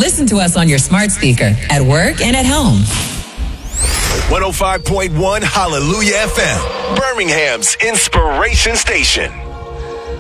Listen to us on your smart speaker, at work and at home. 105.1 Hallelujah FM, Birmingham's inspiration station.